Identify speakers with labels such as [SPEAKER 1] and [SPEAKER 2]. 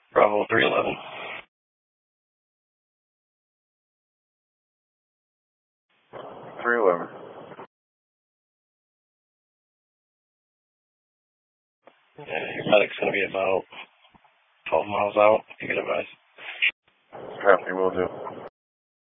[SPEAKER 1] Bravo 311. Yeah, your medic's going to be about 12 miles out. You can advise.
[SPEAKER 2] Copy, will do.